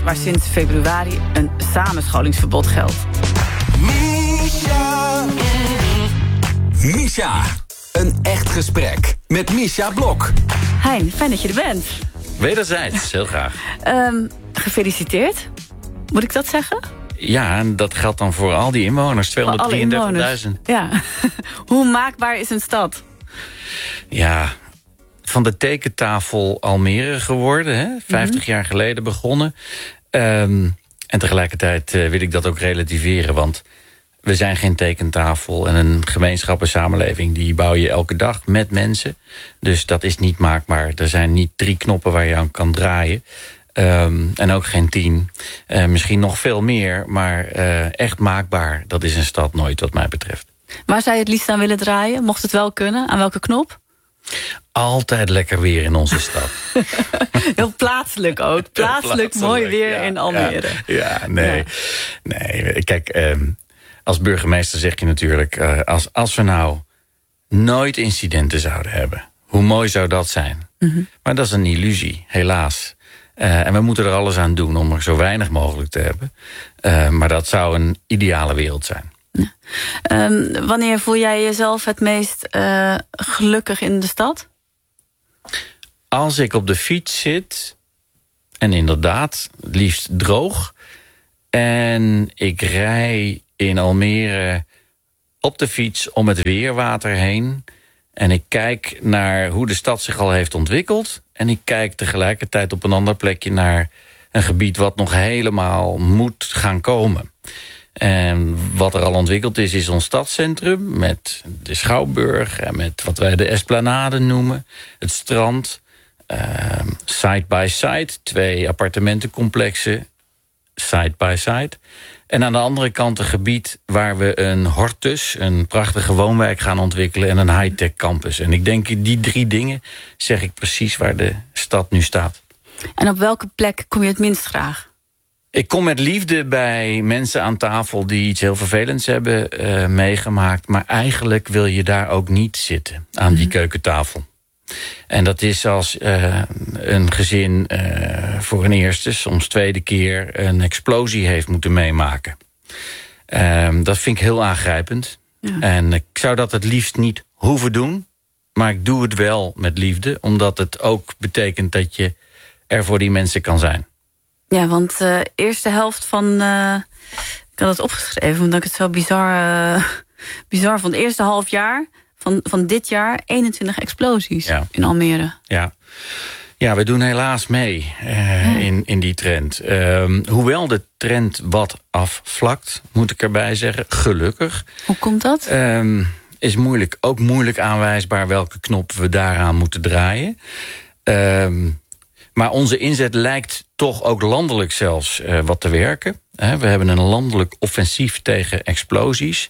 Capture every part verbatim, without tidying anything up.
waar sinds februari een samenscholingsverbod geldt. Misha. Misha. Een echt gesprek met Misha Blok. Hein, fijn dat je er bent. Wederzijds, heel graag. Um, gefeliciteerd. Moet ik dat zeggen? Ja, en dat geldt dan voor al die inwoners, tweehonderddrieëndertigduizend. Ja. Hoe maakbaar is een stad? Ja, van de tekentafel Almere geworden, hè? vijftig mm-hmm. jaar geleden begonnen. Um, en tegelijkertijd uh, wil ik dat ook relativeren, want we zijn geen tekentafel. En een gemeenschap en samenleving, die bouw je elke dag met mensen. Dus dat is niet maakbaar. Er zijn niet drie knoppen waar je aan kan draaien. Um, en ook geen tien. Uh, misschien nog veel meer, maar uh, echt maakbaar, dat is een stad nooit wat mij betreft. Waar zou je het liefst aan willen draaien? Mocht het wel kunnen? Aan welke knop? Altijd lekker weer in onze stad. Heel plaatselijk ook. Plaatselijk, plaatselijk mooi weer ja, in Almere. Ja, ja nee. Ja. nee. Kijk, um, als burgemeester zeg je natuurlijk, uh, als, als we nou nooit incidenten zouden hebben, hoe mooi zou dat zijn? Mm-hmm. Maar dat is een illusie, helaas. Uh, en we moeten er alles aan doen om er zo weinig mogelijk te hebben. Uh, maar dat zou een ideale wereld zijn. Ja. Um, wanneer voel jij jezelf het meest uh, gelukkig in de stad? Als ik op de fiets zit, en inderdaad, het liefst droog, en ik rij in Almere op de fiets om het weerwater heen, en ik kijk naar hoe de stad zich al heeft ontwikkeld, en ik kijk tegelijkertijd op een ander plekje naar een gebied wat nog helemaal moet gaan komen. En wat er al ontwikkeld is, is ons stadscentrum met de Schouwburg en met wat wij de Esplanade noemen, het strand, uh, side by side, twee appartementencomplexen, side by side. En aan de andere kant een gebied waar we een Hortus, een prachtige woonwijk gaan ontwikkelen en een high-tech campus. En ik denk, die drie dingen zeg ik precies waar de stad nu staat. En op welke plek kom je het minst graag? Ik kom met liefde bij mensen aan tafel die iets heel vervelends hebben uh, meegemaakt. Maar eigenlijk wil je daar ook niet zitten, aan die keukentafel. En dat is als uh, een gezin uh, voor een eerste, soms tweede keer een explosie heeft moeten meemaken. Uh, dat vind ik heel aangrijpend. Ja. En ik zou dat het liefst niet hoeven doen. Maar ik doe het wel met liefde, omdat het ook betekent dat je er voor die mensen kan zijn. Ja, want de uh, eerste helft van... Uh, ik had het opgeschreven, omdat ik het zo bizar, uh, bizar vond. Het eerste half jaar van, van dit jaar, eenentwintig explosies ja. in Almere. Ja. ja, we doen helaas mee uh, ja. in, in die trend. Uh, hoewel de trend wat afvlakt, moet ik erbij zeggen, gelukkig. Hoe komt dat? Uh, is moeilijk, ook moeilijk aanwijsbaar welke knop we daaraan moeten draaien. Uh, Maar onze inzet lijkt toch ook landelijk zelfs uh, wat te werken. Uh, we hebben een landelijk offensief tegen explosies.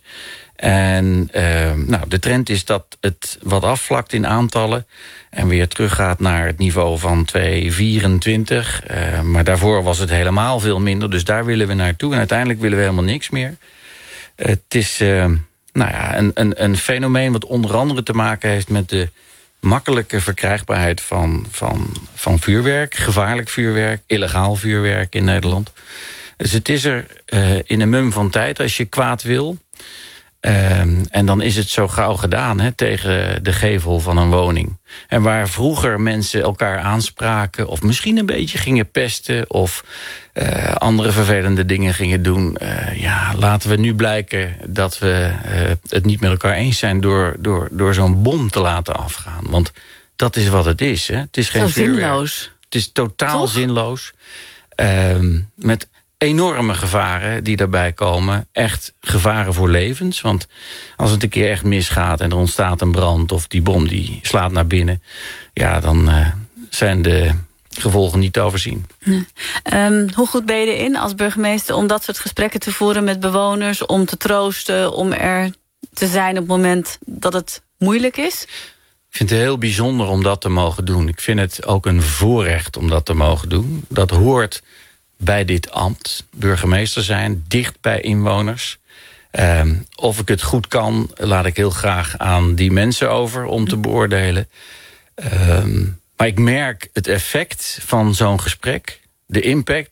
En uh, nou, de trend is dat het wat afvlakt in aantallen en weer teruggaat naar het niveau van tweehonderdvierentwintig. Uh, maar daarvoor was het helemaal veel minder, dus daar willen we naartoe. En uiteindelijk willen we helemaal niks meer. Uh, het is uh, nou ja, een, een, een fenomeen wat onder andere te maken heeft met de makkelijke verkrijgbaarheid van, van, van vuurwerk, gevaarlijk vuurwerk, illegaal vuurwerk in Nederland. Dus het is er uh, in een mum van tijd als je kwaad wil. Uh, en dan is het zo gauw gedaan hè, tegen de gevel van een woning. En waar vroeger mensen elkaar aanspraken of misschien een beetje gingen pesten of uh, andere vervelende dingen gingen doen. Uh, ja, laten we nu blijken dat we uh, het niet met elkaar eens zijn door, door, door zo'n bom te laten afgaan. Want dat is wat het is. Hè. Het is geen vuurwerk. Zinloos. Het is totaal Toch? zinloos. Uh, met enorme gevaren die daarbij komen. Echt gevaren voor levens. Want als het een keer echt misgaat en er ontstaat een brand of die bom die slaat naar binnen, ja, dan uh, zijn de gevolgen niet te overzien. Nee. Um, hoe goed ben je erin als burgemeester om dat soort gesprekken te voeren met bewoners, om te troosten, om er te zijn op het moment dat het moeilijk is? Ik vind het heel bijzonder om dat te mogen doen. Ik vind het ook een voorrecht om dat te mogen doen. Dat hoort bij dit ambt, burgemeester zijn, dicht bij inwoners. Um, of ik het goed kan, laat ik heel graag aan die mensen over om te beoordelen. Um, maar ik merk het effect van zo'n gesprek, de impact,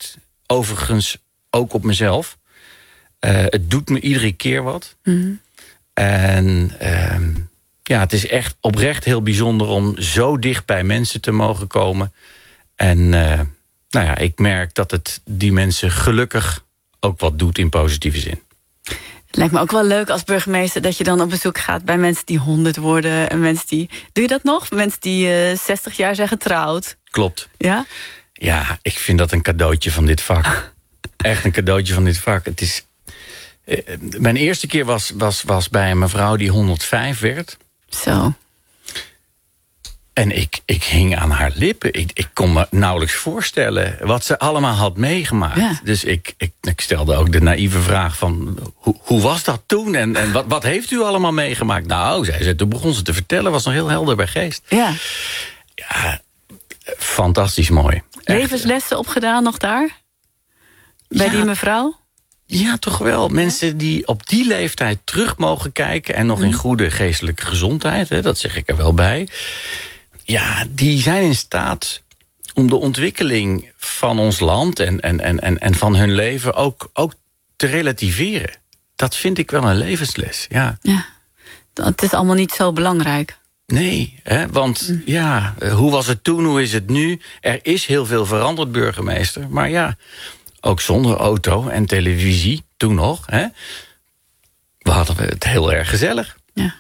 Overigens ook op mezelf. Uh, het doet me iedere keer wat. Mm-hmm. En uh, ja, het is echt oprecht heel bijzonder om zo dicht bij mensen te mogen komen. En uh, nou ja, ik merk dat het die mensen gelukkig ook wat doet in positieve zin. Het lijkt me ook wel leuk als burgemeester dat je dan op bezoek gaat bij mensen die honderd worden. En mensen die. Doe je dat nog? Mensen die uh, zestig jaar zijn getrouwd. Klopt. Ja? Ja, ik vind dat een cadeautje van dit vak. Echt een cadeautje van dit vak. Het is. Uh, mijn eerste keer was, was, was bij een mevrouw die honderdvijf werd. Zo. En ik, ik hing aan haar lippen. Ik, ik kon me nauwelijks voorstellen wat ze allemaal had meegemaakt. Ja. Dus ik, ik, ik stelde ook de naïeve vraag van... hoe, hoe was dat toen? En, en wat, wat heeft u allemaal meegemaakt? Nou, zei ze, toen begon ze te vertellen. Was nog heel helder bij geest. Ja. Ja, fantastisch mooi. Levenslessen opgedaan nog daar? Bij ja, die mevrouw? Ja, toch wel. Mensen die op die leeftijd terug mogen kijken... en nog in goede geestelijke gezondheid, hè, dat zeg ik er wel bij... ja, die zijn in staat om de ontwikkeling van ons land... en, en, en, en van hun leven ook, ook te relativeren. Dat vind ik wel een levensles, ja. Ja, het is allemaal niet zo belangrijk. Nee, hè, want mm. ja, hoe was het toen, hoe is het nu? Er is heel veel veranderd, burgemeester. Maar ja, ook zonder auto en televisie, toen nog... hè, we hadden het heel erg gezellig. Ja.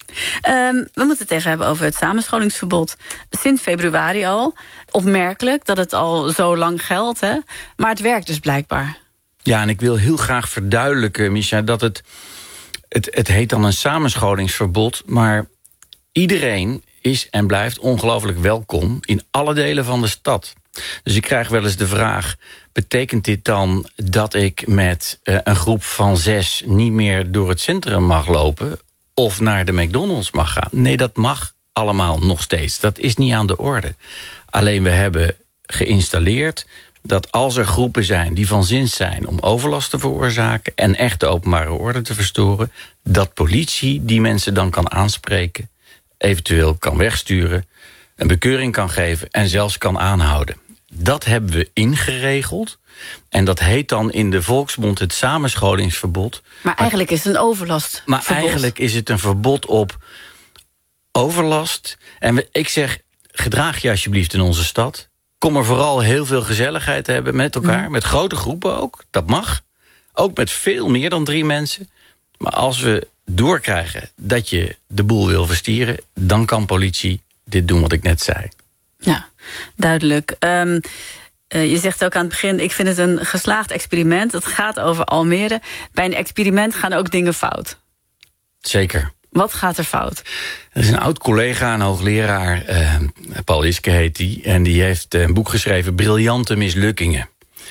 Um, we moeten het even hebben over het samenscholingsverbod. Sinds februari al. Opmerkelijk dat het al zo lang geldt, hè? Maar het werkt dus blijkbaar. Ja, en ik wil heel graag verduidelijken, Misha, dat het, het... Het heet dan een samenscholingsverbod, maar iedereen is en blijft ongelooflijk welkom in alle delen van de stad. Dus ik krijg wel eens de vraag... betekent dit dan dat ik met uh, een groep van zes... niet meer door het centrum mag lopen... of naar de McDonald's mag gaan? Nee, dat mag allemaal nog steeds. Dat is niet aan de orde. Alleen we hebben geïnstalleerd dat als er groepen zijn... die van zins zijn om overlast te veroorzaken... en echt de openbare orde te verstoren... dat politie die mensen dan kan aanspreken... eventueel kan wegsturen... een bekeuring kan geven en zelfs kan aanhouden. Dat hebben we ingeregeld. En dat heet dan in de volksmond het samenscholingsverbod. Maar eigenlijk maar, is het een overlast. Maar eigenlijk is het een verbod op overlast. En we, ik zeg, gedraag je alsjeblieft in onze stad. Kom er vooral heel veel gezelligheid hebben met elkaar. Mm. Met grote groepen ook, dat mag. Ook met veel meer dan drie mensen. Maar als we doorkrijgen dat je de boel wil verstieren... dan kan politie dit doen wat ik net zei. Ja, duidelijk. Um, uh, je zegt ook aan het begin, ik vind het een geslaagd experiment. Het gaat over Almere. Bij een experiment gaan ook dingen fout. Zeker. Wat gaat er fout? Er is een oud collega, een hoogleraar, uh, Paul Iske heet die... en die heeft een boek geschreven, Briljante Mislukkingen.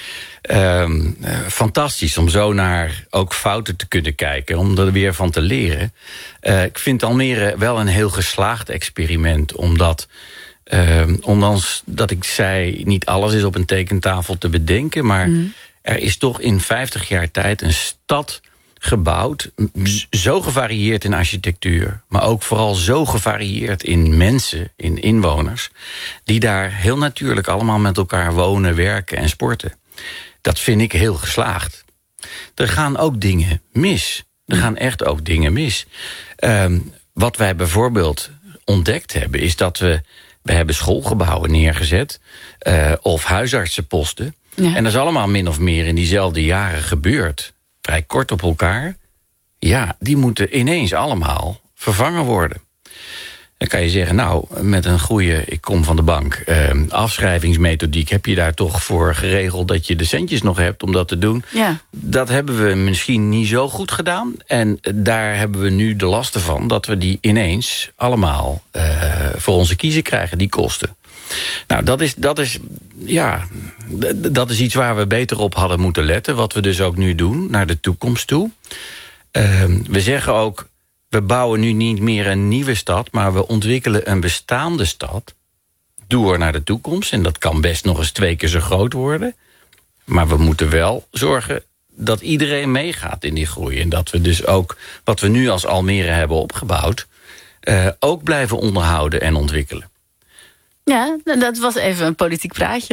Um, uh, fantastisch om zo naar ook fouten te kunnen kijken... om er weer van te leren. Uh, ik vind Almere wel een heel geslaagd experiment... omdat... Uh, ondanks dat ik zei, niet alles is op een tekentafel te bedenken... maar mm. er is toch in vijftig jaar tijd een stad gebouwd... zo gevarieerd in architectuur... maar ook vooral zo gevarieerd in mensen, in inwoners... die daar heel natuurlijk allemaal met elkaar wonen, werken en sporten. Dat vind ik heel geslaagd. Er gaan ook dingen mis. Er gaan echt ook dingen mis. Uh, wat wij bijvoorbeeld ontdekt hebben, is dat we... We hebben schoolgebouwen neergezet, uh, of huisartsenposten. Ja. En dat is allemaal min of meer in diezelfde jaren gebeurd. Vrij kort op elkaar. Ja, die moeten ineens allemaal vervangen worden. Dan kan je zeggen, nou, met een goede, ik kom van de bank... Uh, afschrijvingsmethodiek heb je daar toch voor geregeld... dat je de centjes nog hebt om dat te doen. Ja. Dat hebben we misschien niet zo goed gedaan. En daar hebben we nu de lasten van... dat we die ineens allemaal uh, voor onze kiezen krijgen, die kosten. Nou, dat is, dat is, ja, dat is iets waar we beter op hadden moeten letten. Wat we dus ook nu doen, naar de toekomst toe. Uh, we zeggen ook... We bouwen nu niet meer een nieuwe stad... maar we ontwikkelen een bestaande stad... door naar de toekomst. En dat kan best nog eens twee keer zo groot worden. Maar we moeten wel zorgen dat iedereen meegaat in die groei. En dat we dus ook wat we nu als Almere hebben opgebouwd... Uh, ook blijven onderhouden en ontwikkelen. Ja, dat was even een politiek praatje.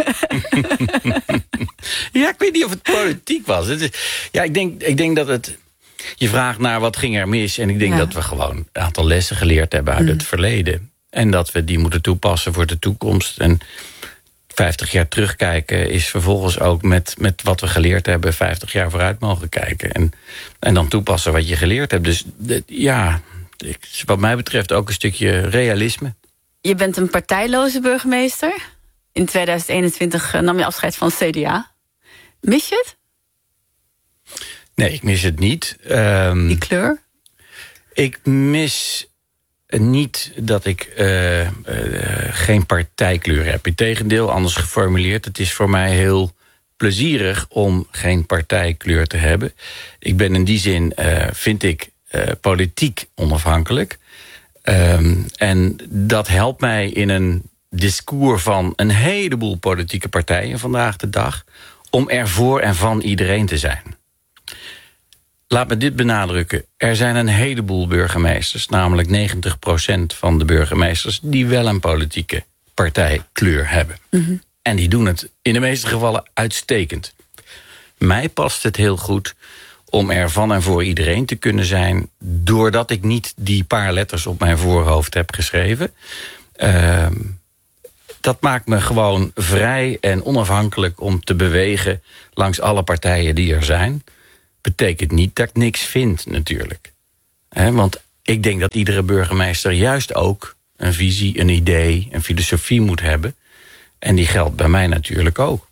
Ja, ik weet niet of het politiek was. Het is, ja, ik denk, ik denk dat het... Je vraagt naar wat ging er mis. En ik denk ja. dat we gewoon een aantal lessen geleerd hebben uit mm. het verleden. En dat we die moeten toepassen voor de toekomst. En vijftig jaar terugkijken is vervolgens ook met, met wat we geleerd hebben... vijftig jaar vooruit mogen kijken. En, en dan toepassen wat je geleerd hebt. Dus ja, wat mij betreft ook een stukje realisme. Je bent een partijloze burgemeester. In tweeduizend eenentwintig nam je afscheid van het C D A. Mis je het? Nee, ik mis het niet. Um, Die kleur? Ik mis niet dat ik uh, uh, geen partijkleur heb. Integendeel, anders geformuleerd. Het is voor mij heel plezierig om geen partijkleur te hebben. Ik ben in die zin, uh, vind ik, uh, politiek onafhankelijk. Um, en dat helpt mij in een discours van een heleboel politieke partijen vandaag de dag... om er voor en van iedereen te zijn. Laat me dit benadrukken. Er zijn een heleboel burgemeesters, namelijk negentig procent van de burgemeesters... die wel een politieke partijkleur hebben. Mm-hmm. En die doen het in de meeste gevallen uitstekend. Mij past het heel goed om er van en voor iedereen te kunnen zijn... doordat ik niet die paar letters op mijn voorhoofd heb geschreven. Uh, dat maakt me gewoon vrij en onafhankelijk om te bewegen... langs alle partijen die er zijn. Betekent niet dat ik niks vind, natuurlijk. He, want ik denk dat iedere burgemeester juist ook een visie, een idee, een filosofie moet hebben. En die geldt bij mij natuurlijk ook.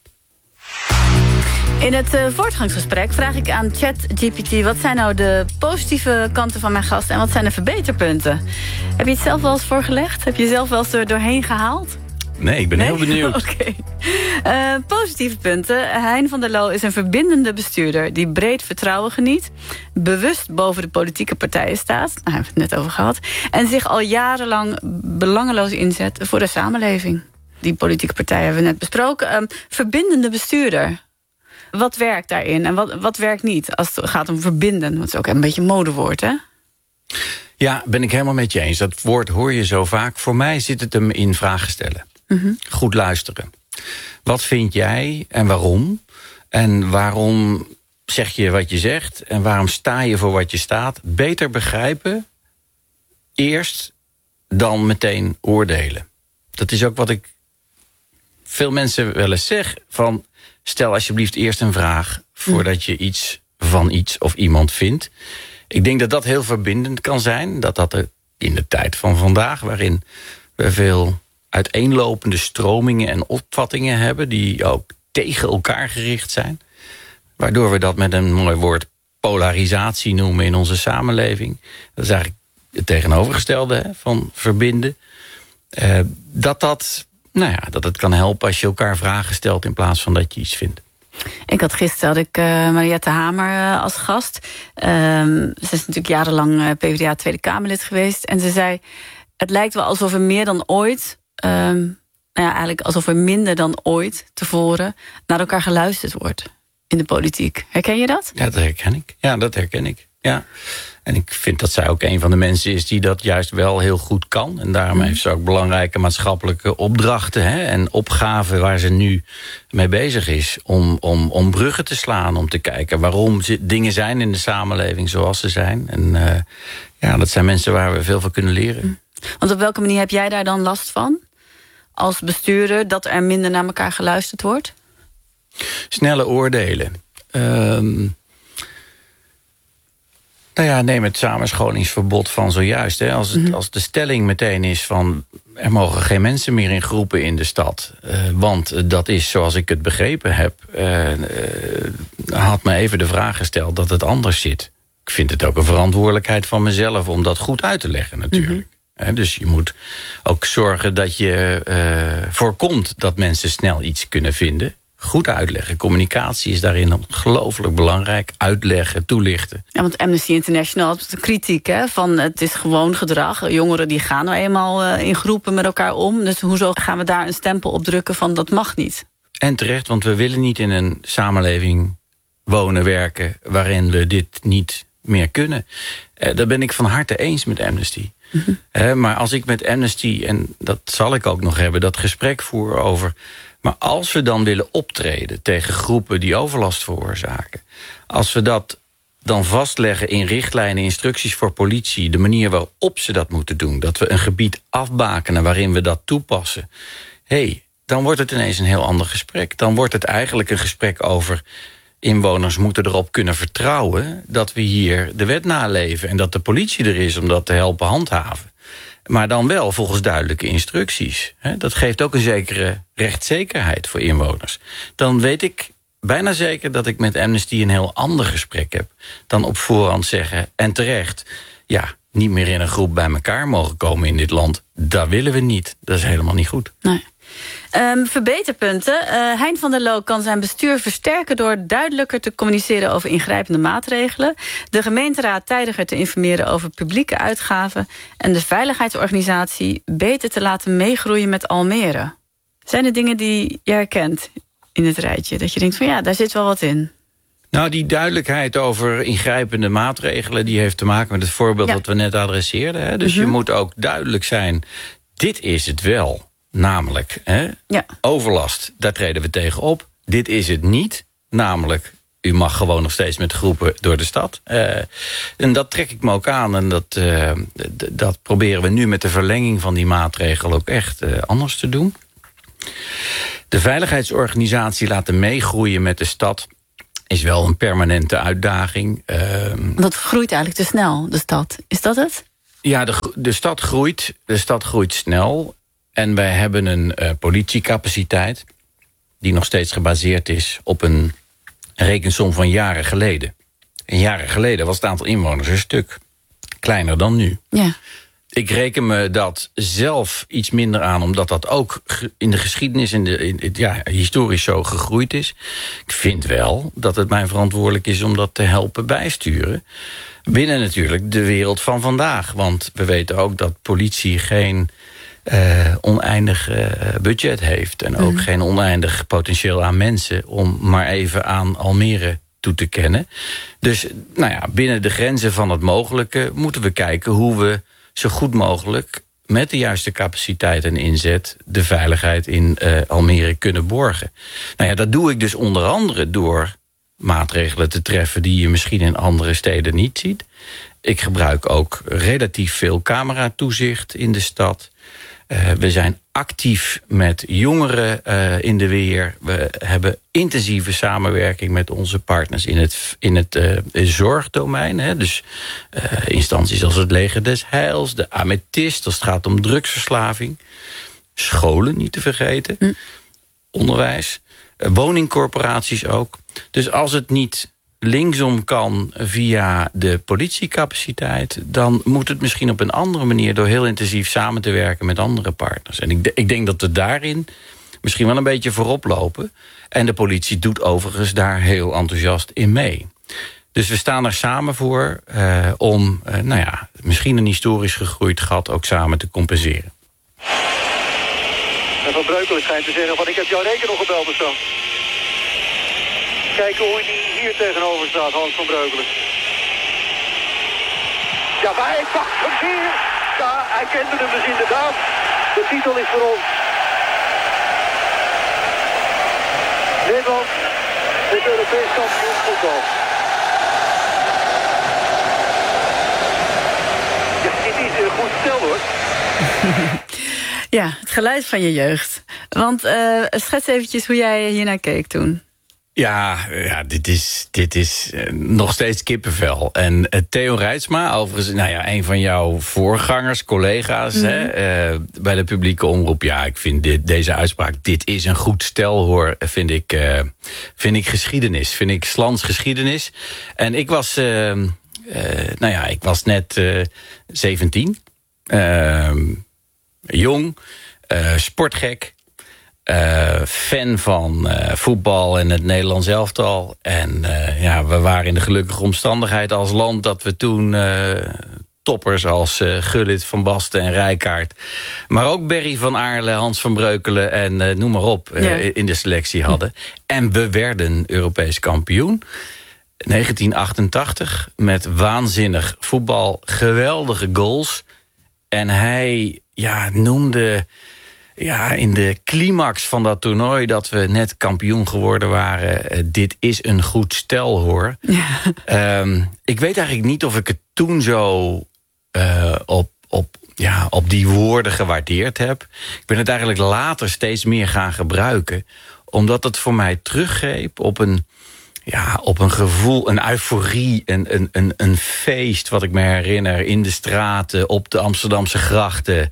In het uh, voortgangsgesprek vraag ik aan ChatGPT... wat zijn nou de positieve kanten van mijn gast en wat zijn de verbeterpunten? Heb je het zelf wel eens voorgelegd? Heb je jezelf wel eens er doorheen gehaald? Nee, ik ben nee? heel benieuwd. Oké. Okay. Uh, positieve punten. Hein van der Loo is een verbindende bestuurder... die breed vertrouwen geniet, bewust boven de politieke partijen staat... daar hebben we het net over gehad... en zich al jarenlang belangeloos inzet voor de samenleving. Die politieke partijen hebben we net besproken. Um, verbindende bestuurder. Wat werkt daarin en wat, wat werkt niet als het gaat om verbinden? Dat is ook een beetje een modewoord, hè? Ja, ben ik helemaal met je eens. Dat woord hoor je zo vaak. Voor mij zit het hem in vragen stellen. Mm-hmm. Goed luisteren. Wat vind jij en waarom? En waarom zeg je wat je zegt? En waarom sta je voor wat je staat? Beter begrijpen eerst dan meteen oordelen. Dat is ook wat ik veel mensen wel eens zeg. Van, stel alsjeblieft eerst een vraag voordat je iets van iets of iemand vindt. Ik denk dat dat heel verbindend kan zijn. Dat dat er in de tijd van vandaag, waarin we veel uiteenlopende stromingen en opvattingen hebben... die ook tegen elkaar gericht zijn. Waardoor we dat met een mooi woord polarisatie noemen in onze samenleving. Dat is eigenlijk het tegenovergestelde hè, van verbinden. Uh, dat, dat, nou ja, dat het kan helpen als je elkaar vragen stelt in plaats van dat je iets vindt. Ik had gisteren had ik uh, Mariette Hamer uh, als gast. Um, ze is natuurlijk jarenlang uh, P v d A Tweede Kamerlid geweest. En ze zei, het lijkt wel alsof er meer dan ooit... Um, nou ja, eigenlijk alsof er minder dan ooit tevoren... naar elkaar geluisterd wordt in de politiek. Herken je dat? Ja, dat herken ik. Ja, dat herken ik. Ja. En ik vind dat zij ook een van de mensen is die dat juist wel heel goed kan. En daarom mm. heeft ze ook belangrijke maatschappelijke opdrachten... Hè, en opgaven waar ze nu mee bezig is. Om, om, om bruggen te slaan, om te kijken waarom dingen zijn in de samenleving zoals ze zijn. En uh, ja, dat zijn mensen waar we veel van kunnen leren. Mm. Want op welke manier heb jij daar dan last van? Als bestuurder, dat er minder naar elkaar geluisterd wordt? Snelle oordelen. Um, nou ja, neem het samenscholingsverbod van zojuist. Hè. Als, het, mm-hmm. als de stelling meteen is van... er mogen geen mensen meer in groepen in de stad. Uh, want dat is, zoals ik het begrepen heb... Uh, uh, had me even de vraag gesteld dat het anders zit. Ik vind het ook een verantwoordelijkheid van mezelf... om dat goed uit te leggen natuurlijk. Mm-hmm. He, dus je moet ook zorgen dat je uh, voorkomt dat mensen snel iets kunnen vinden. Goed uitleggen. Communicatie is daarin ongelooflijk belangrijk. Uitleggen, toelichten. Ja, want Amnesty International had kritiek hè, van het is gewoon gedrag. Jongeren die gaan nou eenmaal uh, in groepen met elkaar om. Dus hoezo gaan we daar een stempel op drukken van dat mag niet? En terecht, want we willen niet in een samenleving wonen, werken... waarin we dit niet meer kunnen. Uh, daar ben ik van harte eens met Amnesty. Mm-hmm. He, maar als ik met Amnesty, en dat zal ik ook nog hebben, dat gesprek voer over, maar als we dan willen optreden tegen groepen die overlast veroorzaken, als we dat dan vastleggen in richtlijnen, instructies voor politie, de manier waarop ze dat moeten doen, dat we een gebied afbakenen waarin we dat toepassen, hé, hey, dan wordt het ineens een heel ander gesprek. Dan wordt het eigenlijk een gesprek over inwoners moeten erop kunnen vertrouwen dat we hier de wet naleven en dat de politie er is om dat te helpen handhaven. Maar dan wel volgens duidelijke instructies. Dat geeft ook een zekere rechtszekerheid voor inwoners. Dan weet ik bijna zeker dat ik met Amnesty een heel ander gesprek heb dan op voorhand zeggen, en terecht, ja, niet meer in een groep bij elkaar mogen komen in dit land. Dat willen we niet. Dat is helemaal niet goed. Nee. Um, verbeterpunten. Uh, Hein van der Loo kan zijn bestuur versterken door duidelijker te communiceren over ingrijpende maatregelen, de gemeenteraad tijdiger te informeren over publieke uitgaven en de veiligheidsorganisatie beter te laten meegroeien met Almere. Zijn er dingen die je herkent in het rijtje? Dat je denkt van ja, daar zit wel wat in. Nou, die duidelijkheid over ingrijpende maatregelen, die heeft te maken met het voorbeeld ja. dat we net adresseerden. Hè? Dus mm-hmm. je moet ook duidelijk zijn, dit is het wel. Namelijk, hè? Ja. overlast, daar treden we tegen op. Dit is het niet, namelijk, u mag gewoon nog steeds met groepen door de stad. Uh, en dat trek ik me ook aan en dat, uh, d- dat proberen we nu met de verlenging van die maatregel ook echt uh, anders te doen. De veiligheidsorganisatie laten meegroeien met de stad is wel een permanente uitdaging. Uh, dat groeit eigenlijk te snel, de stad. Is dat het? Ja, de, de stad groeit. De stad groeit snel. En wij hebben een uh, politiecapaciteit die nog steeds gebaseerd is op een rekensom van jaren geleden. En jaren geleden was het aantal inwoners een stuk kleiner dan nu. Ja. Ik reken me dat zelf iets minder aan, omdat dat ook in de geschiedenis, in de, in, ja, historisch zo gegroeid is. Ik vind wel dat het mijn verantwoordelijk is om dat te helpen bijsturen. Binnen natuurlijk de wereld van vandaag. Want we weten ook dat politie geen Uh, oneindig uh, budget heeft. En ook mm. geen oneindig potentieel aan mensen om maar even aan Almere toe te kennen. Dus nou ja, binnen de grenzen van het mogelijke moeten we kijken hoe we zo goed mogelijk met de juiste capaciteit en inzet de veiligheid in uh, Almere kunnen borgen. Nou ja, dat doe ik dus onder andere door maatregelen te treffen die je misschien in andere steden niet ziet. Ik gebruik ook relatief veel cameratoezicht in de stad. Uh, we zijn actief met jongeren uh, in de weer. We hebben intensieve samenwerking met onze partners in het, in het uh, zorgdomein. Hè. Dus uh, instanties als het Leger des Heils, de Amethyst, als het gaat om drugsverslaving. Scholen niet te vergeten. Mm. Onderwijs. Uh, woningcorporaties ook. Dus als het niet linksom kan via de politiecapaciteit, dan moet het misschien op een andere manier door heel intensief samen te werken met andere partners. En ik, ik denk dat we daarin misschien wel een beetje voorop lopen. En de politie doet overigens daar heel enthousiast in mee. Dus we staan er samen voor uh, om uh, nou ja, misschien een historisch gegroeid gat ook samen te compenseren. En Van Breukelen schijnt te zeggen van ik heb jouw rekening nog gebeld of zo. Kijken hoe hij hier tegenover staat, Hans van Breukelen. Ja, maar hij pakt hem hier. Ja, hij kende hem dus inderdaad. De titel is voor ons. Nederland is Europees kampioen voetbal. Ja, dit is een goed stel hoor. Ja, het geluid van je jeugd. Want uh, schets eventjes hoe jij hiernaar keek toen. Ja, ja dit is, dit is uh, nog steeds kippenvel. En uh, Theo Reitsma, overigens nou ja, een van jouw voorgangers, collega's mm-hmm. hè, uh, bij de publieke omroep. Ja, ik vind dit, deze uitspraak, dit is een goed stel hoor, vind ik, uh, vind ik geschiedenis. Vind ik 's lands geschiedenis. En ik was, uh, uh, nou ja, ik was net uh, zeventien. Uh, jong, uh, sportgek. Uh, fan van uh, voetbal en het Nederlands elftal. En uh, ja, we waren in de gelukkige omstandigheid als land dat we toen uh, toppers als uh, Gullit, Van Basten en Rijkaard, maar ook Berry van Aarle, Hans van Breukelen en uh, noem maar op uh, ja. in de selectie hadden. En we werden Europees kampioen. negentien achtentachtig met waanzinnig voetbal, geweldige goals. En hij ja, noemde ja, in de climax van dat toernooi... dat we net kampioen geworden waren. Uh, dit is een goed stel, hoor. Ja. Um, ik weet eigenlijk niet of ik het toen zo uh, op, op, ja, op die woorden gewaardeerd heb. Ik ben het eigenlijk later steeds meer gaan gebruiken. Omdat het voor mij teruggreep op een... Ja, op een gevoel, een euforie, een, een, een, een feest... wat ik me herinner in de straten, op de Amsterdamse grachten.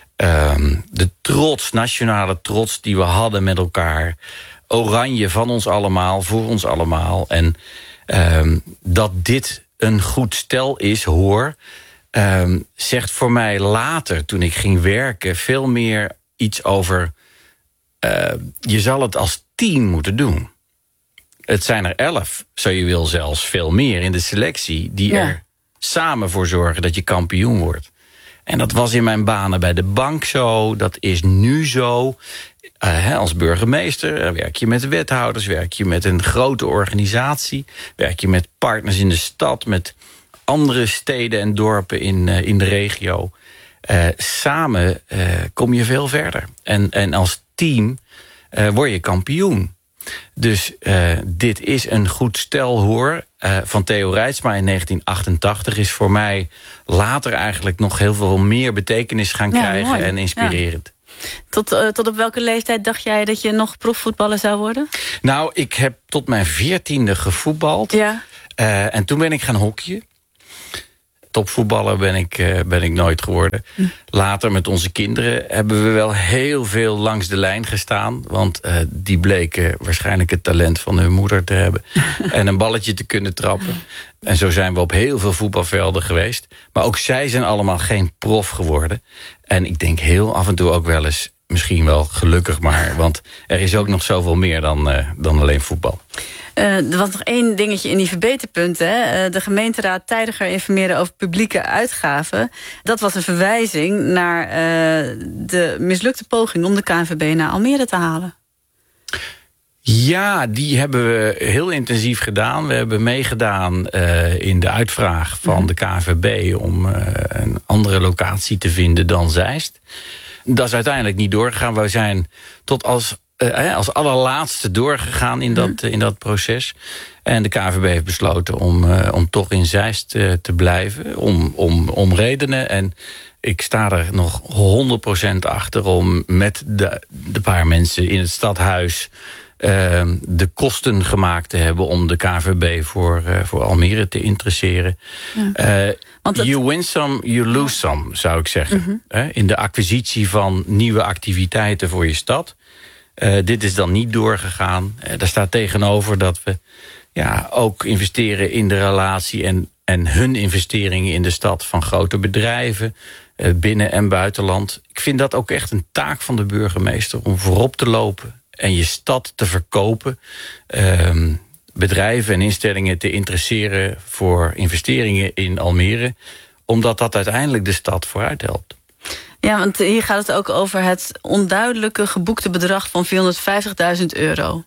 Um, de trots, nationale trots die we hadden met elkaar. Oranje van ons allemaal, voor ons allemaal. En um, dat dit een goed stel is, hoor... Um, zegt voor mij later, toen ik ging werken... veel meer iets over... Uh, je zal het als team moeten doen. Het zijn er elf, zo je wil zelfs veel meer in de selectie... die ja. er samen voor zorgen dat je kampioen wordt. En dat was in mijn banen bij de bank zo, dat is nu zo. Uh, als burgemeester werk je met wethouders... werk je met een grote organisatie... werk je met partners in de stad... met andere steden en dorpen in, uh, in de regio. Uh, samen uh, kom je veel verder. En, en als team uh, word je kampioen. Dus uh, dit is een goed stel, hoor. Uh, van Theo Reitsma in negentien achtentachtig is voor mij later eigenlijk nog heel veel meer betekenis gaan krijgen ja, en inspirerend. Ja. Tot, uh, tot op welke leeftijd dacht jij dat je nog profvoetballer zou worden? Nou, ik heb tot mijn veertiende gevoetbald. Ja. Uh, en toen ben ik gaan hockeyen. Topvoetballer ben ik, uh, ben ik nooit geworden. Hm. Later met onze kinderen hebben we wel heel veel langs de lijn gestaan. Want uh, die bleken waarschijnlijk het talent van hun moeder te hebben. En een balletje te kunnen trappen. En zo zijn we op heel veel voetbalvelden geweest. Maar ook zij zijn allemaal geen prof geworden. En ik denk heel af en toe ook wel eens... misschien wel gelukkig maar. Want er is ook nog zoveel meer dan, uh, dan alleen voetbal. Uh, er was nog één dingetje in die verbeterpunten. Hè? Uh, de gemeenteraad tijdiger informeren over publieke uitgaven. Dat was een verwijzing naar uh, de mislukte poging... om de K N V B naar Almere te halen. Ja, die hebben we heel intensief gedaan. We hebben meegedaan uh, in de uitvraag van mm. de K N V B... om uh, een andere locatie te vinden dan Zeist. Dat is uiteindelijk niet doorgegaan. We zijn tot als... Uh, als allerlaatste doorgegaan in dat, uh, in dat proces. En de K N V B heeft besloten om, uh, om toch in Zeist uh, te blijven. Om, om, om redenen. En ik sta er nog honderd procent achter om met de, de paar mensen in het stadhuis... Uh, de kosten gemaakt te hebben om de K N V B voor, uh, voor Almere te interesseren. Ja. Uh, Want het... You win some, you lose some, zou ik zeggen. Mm-hmm. Uh, in de acquisitie van nieuwe activiteiten voor je stad... Uh, dit is dan niet doorgegaan. Uh, daar staat tegenover dat we ja, ook investeren in de relatie... En, en hun investeringen in de stad van grote bedrijven... Uh, binnen- en buitenland. Ik vind dat ook echt een taak van de burgemeester... om voorop te lopen en je stad te verkopen. Uh, bedrijven en instellingen te interesseren voor investeringen in Almere. Omdat dat uiteindelijk de stad vooruit helpt. Ja, want hier gaat het ook over het onduidelijke geboekte bedrag van vierhonderdvijftigduizend euro.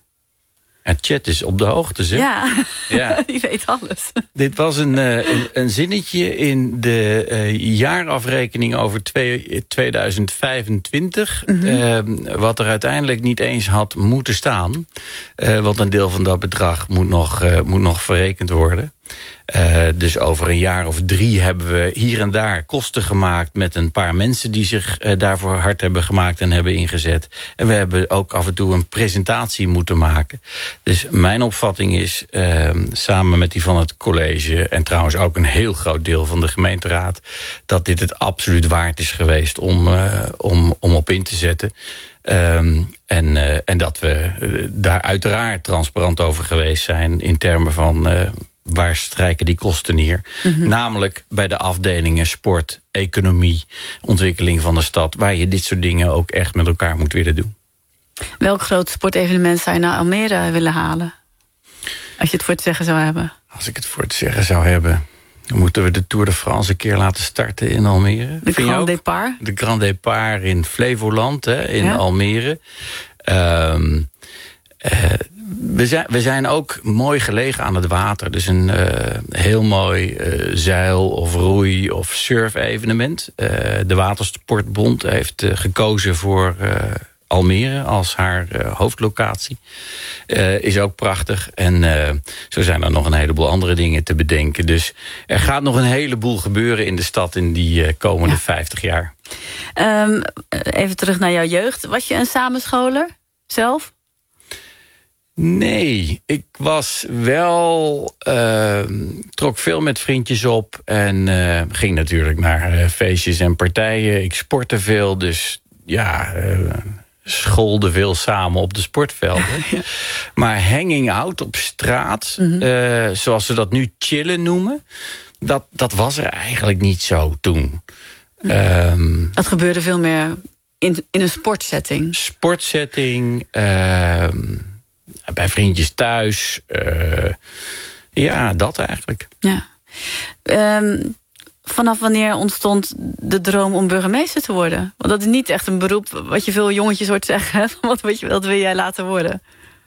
En Chat is op de hoogte, zeg. Ja, ja. Die weet alles. Dit was een, uh, een, een zinnetje in de uh, jaarafrekening over tweeduizend vijfentwintig... Mm-hmm. uh, wat er uiteindelijk niet eens had moeten staan. Uh, want een deel van dat bedrag moet nog, uh, moet nog verrekend worden. Uh, dus over een jaar of drie hebben we hier en daar kosten gemaakt... met een paar mensen die zich uh, daarvoor hard hebben gemaakt en hebben ingezet. En we hebben ook af en toe een presentatie moeten maken. Dus mijn opvatting is, uh, samen met die van het college... en trouwens ook een heel groot deel van de gemeenteraad... dat dit het absoluut waard is geweest om, uh, om, om op in te zetten... Um, en, uh, en dat we uh, daar uiteraard transparant over geweest zijn... in termen van... Uh, waar strijken die kosten neer? Mm-hmm. Namelijk bij de afdelingen sport, economie, ontwikkeling van de stad... waar je dit soort dingen ook echt met elkaar moet willen doen. Welk groot sportevenement zou je naar Almere willen halen? Als je het voor het zeggen zou hebben. Als ik het voor het zeggen zou hebben... dan moeten we de Tour de France een keer laten starten in Almere. De Grand Départ? De Grand Départ in Flevoland, hè, in ja. Almere. Um, Uh, we, zijn, we zijn ook mooi gelegen aan het water. Dus een uh, heel mooi uh, zeil- of roei- of surf-evenement. Uh, de Watersportbond heeft uh, gekozen voor uh, Almere als haar uh, hoofdlocatie. Uh, is ook prachtig. En uh, zo zijn er nog een heleboel andere dingen te bedenken. Dus er gaat nog een heleboel gebeuren in de stad in die uh, komende ja. vijftig jaar. Um, even terug naar jouw jeugd. Was je een samenscholer zelf? Nee, ik was wel... Uh, trok veel met vriendjes op. En uh, ging natuurlijk naar uh, feestjes en partijen. Ik sportte veel, dus ja... Uh, scholden veel samen op de sportvelden. Ja. Maar hanging out op straat, mm-hmm. uh, zoals ze dat nu chillen noemen... dat, dat was er eigenlijk niet zo toen. Ja. Um, dat gebeurde veel meer in, in een sportsetting. Sportsetting, uh, bij vriendjes thuis. Uh, ja, dat eigenlijk. Ja. Um, Vanaf wanneer ontstond de droom om burgemeester te worden? Want dat is niet echt een beroep wat je veel jongetjes hoort zeggen. Wat, wat, je, wat wil jij laten worden?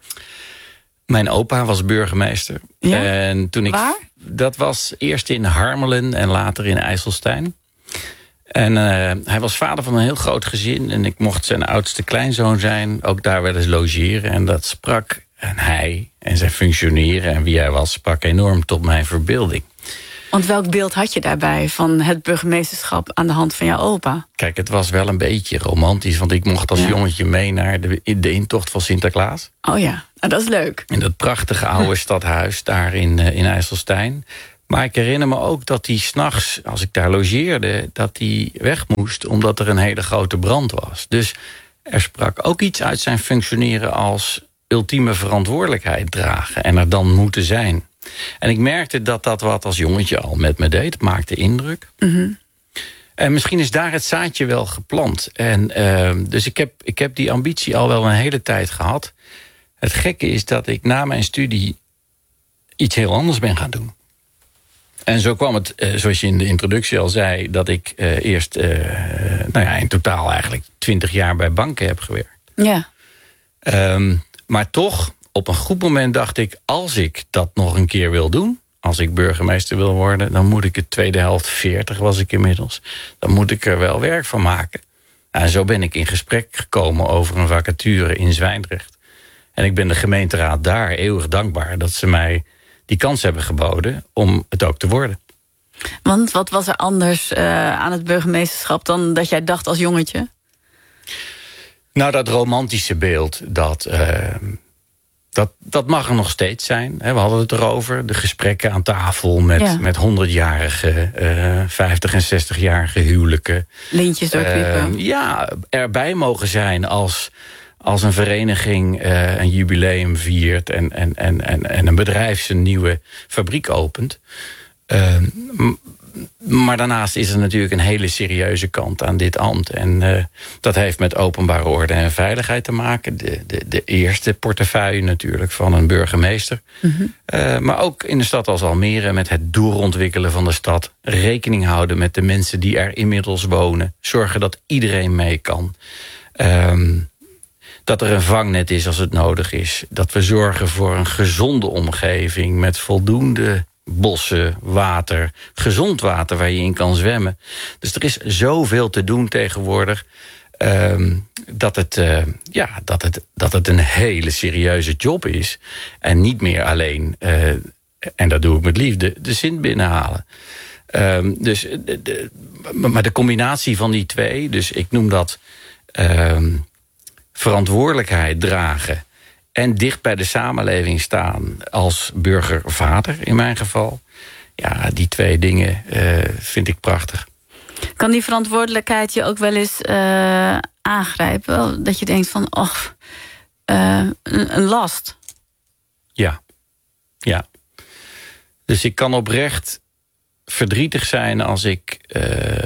Mijn opa was burgemeester. Ja? En toen ik, Waar? Dat was eerst in Harmelen en later in IJsselstein. En uh, hij was vader van een heel groot gezin. En ik mocht zijn oudste kleinzoon zijn. Ook daar wel eens logeren. En dat sprak, en hij en zijn functioneren en wie hij was... sprak enorm tot mijn verbeelding. Want welk beeld had je daarbij van het burgemeesterschap aan de hand van jouw opa? Kijk, het was wel een beetje romantisch. Want ik mocht als ja. jongetje mee naar de, de intocht van Sinterklaas. Oh ja, nou, dat is leuk. In dat prachtige oude stadhuis daar in, in IJsselstein. Maar ik herinner me ook dat hij 's nachts, als ik daar logeerde... dat hij weg moest omdat er een hele grote brand was. Dus er sprak ook iets uit zijn functioneren als ultieme verantwoordelijkheid dragen. En er dan moeten zijn. En ik merkte dat dat wat als jongetje al met me deed. Het maakte indruk. Mm-hmm. En misschien is daar het zaadje wel geplant. En, uh, dus ik heb, ik heb die ambitie al wel een hele tijd gehad. Het gekke is dat ik na mijn studie iets heel anders ben gaan doen. En zo kwam het, uh, zoals je in de introductie al zei... dat ik uh, eerst uh, nou ja, in totaal eigenlijk twintig jaar bij banken heb gewerkt. Ja. Um, maar toch... Op een goed moment dacht ik, als ik dat nog een keer wil doen... als ik burgemeester wil worden... dan moet ik het tweede helft, veertig was ik inmiddels... dan moet ik er wel werk van maken. En zo ben ik in gesprek gekomen over een vacature in Zwijndrecht. En ik ben de gemeenteraad daar eeuwig dankbaar... dat ze mij die kans hebben geboden om het ook te worden. Want wat was er anders uh, aan het burgemeesterschap... dan dat jij dacht als jongetje? Nou, dat romantische beeld, dat... Uh, Dat, dat mag er nog steeds zijn. We hadden het erover. De gesprekken aan tafel met, ja. met honderdjarige, uh, vijftig- en zestigjarige huwelijken. Lintjes doorknippen. Uh, ja, erbij mogen zijn als, als een vereniging uh, een jubileum viert... En, en, en, en, en een bedrijf zijn nieuwe fabriek opent. Uh, Maar daarnaast is er natuurlijk een hele serieuze kant aan dit ambt. En uh, dat heeft met openbare orde en veiligheid te maken. De, de, de eerste portefeuille natuurlijk van een burgemeester. Mm-hmm. Uh, maar ook in een stad als Almere met het doorontwikkelen van de stad. Rekening houden met de mensen die er inmiddels wonen. Zorgen dat iedereen mee kan. Um, dat er een vangnet is als het nodig is. Dat we zorgen voor een gezonde omgeving met voldoende... bossen, water, gezond water waar je in kan zwemmen. Dus er is zoveel te doen tegenwoordig... Um, dat, het, uh, ja, dat, het, dat het een hele serieuze job is. En niet meer alleen, uh, en dat doe ik met liefde, de zin binnenhalen. Um, dus, de, de, maar de combinatie van die twee, dus ik noem dat... Um, verantwoordelijkheid dragen... en dicht bij de samenleving staan als burgervader in mijn geval. Ja, die twee dingen uh, vind ik prachtig. Kan die verantwoordelijkheid je ook wel eens uh, aangrijpen? Dat je denkt van, oh, uh, een, een last. Ja, ja. Dus ik kan oprecht verdrietig zijn als ik uh,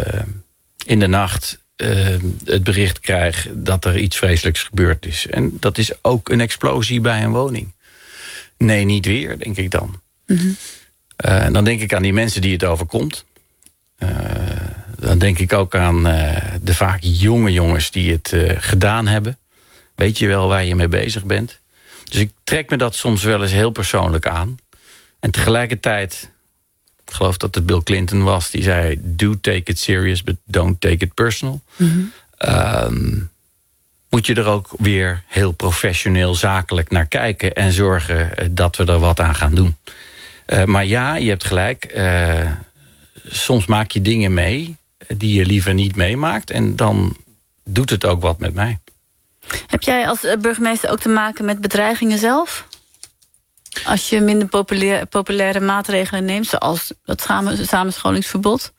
in de nacht... Uh, het bericht krijg dat er iets vreselijks gebeurd is. En dat is ook een explosie bij een woning. Nee, niet weer, denk ik dan. Mm-hmm. Uh, en dan denk ik aan die mensen die het overkomt. Uh, dan denk ik ook aan uh, de vaak jonge jongens die het uh, gedaan hebben. Weet je wel waar je mee bezig bent? Dus ik trek me dat soms wel eens heel persoonlijk aan. En tegelijkertijd, ik geloof dat het Bill Clinton was, die zei, do take it serious, but don't take it personal. Mm-hmm. Um, moet je er ook weer heel professioneel zakelijk naar kijken en zorgen dat we er wat aan gaan doen. Uh, maar ja, je hebt gelijk. Uh, soms maak je dingen mee die je liever niet meemaakt. En dan doet het ook wat met mij. Heb jij als burgemeester ook te maken met bedreigingen zelf? Als je minder populair, populaire maatregelen neemt, zoals dat samen, samenscholingsverbod?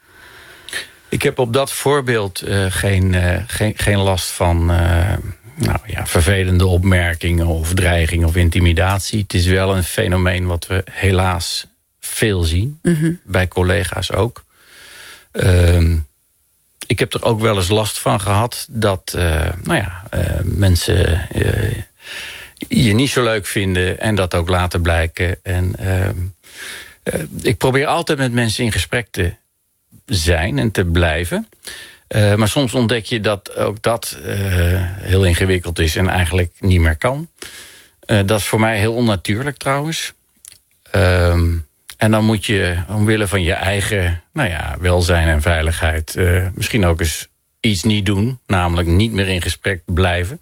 Ik heb op dat voorbeeld uh, geen, uh, geen, geen last van uh, nou, ja, vervelende opmerkingen of dreiging of intimidatie. Het is wel een fenomeen wat we helaas veel zien. Mm-hmm. Bij collega's ook. Uh, ik heb er ook wel eens last van gehad dat uh, nou ja, uh, mensen uh, je niet zo leuk vinden en dat ook laten blijken. En uh, uh, ik probeer altijd met mensen in gesprek te zijn en te blijven. Uh, maar soms ontdek je dat ook dat uh, heel ingewikkeld is en eigenlijk niet meer kan. Uh, dat is voor mij heel onnatuurlijk trouwens. Uh, en dan moet je omwille van je eigen nou ja, welzijn en veiligheid uh, misschien ook eens iets niet doen. Namelijk niet meer in gesprek blijven.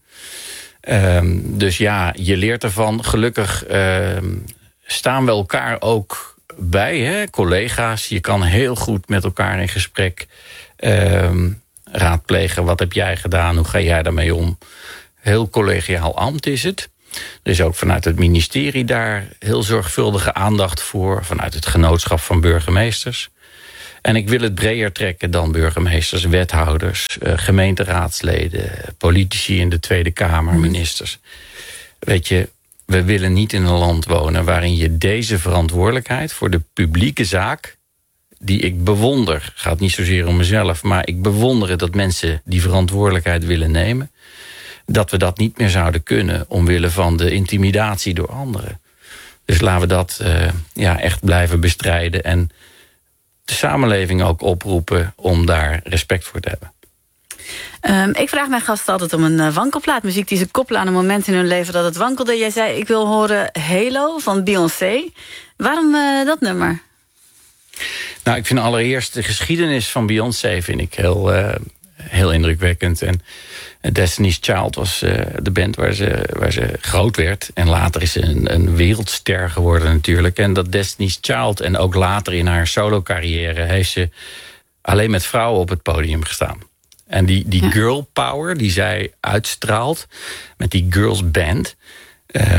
Uh, dus ja, je leert ervan. Gelukkig uh, staan we elkaar ook bij, hè? Collega's. Je kan heel goed met elkaar in gesprek uh, raadplegen. Wat heb jij gedaan? Hoe ga jij daarmee om? Heel collegiaal ambt is het. Er is ook vanuit het ministerie daar heel zorgvuldige aandacht voor. Vanuit het genootschap van burgemeesters. En ik wil het breder trekken dan burgemeesters, wethouders, uh, gemeenteraadsleden, politici in de Tweede Kamer, ministers. Weet je, we willen niet in een land wonen waarin je deze verantwoordelijkheid voor de publieke zaak, die ik bewonder, gaat niet zozeer om mezelf, maar ik bewonder het dat mensen die verantwoordelijkheid willen nemen, dat we dat niet meer zouden kunnen omwille van de intimidatie door anderen. Dus laten we dat uh, ja, echt blijven bestrijden en de samenleving ook oproepen om daar respect voor te hebben. Um, ik vraag mijn gasten altijd om een uh, wankelplaat. Muziek die ze koppelen aan een moment in hun leven dat het wankelde. Jij zei, ik wil horen Halo van Beyoncé. Waarom uh, dat nummer? Nou, ik vind allereerst de geschiedenis van Beyoncé vind ik heel, uh, heel indrukwekkend. En Destiny's Child was uh, de band waar ze, waar ze groot werd. En later is ze een, een wereldster geworden natuurlijk. En dat Destiny's Child en ook later in haar solo-carrière heeft ze alleen met vrouwen op het podium gestaan. En die, die ja. girl power die zij uitstraalt met die girls band, Uh,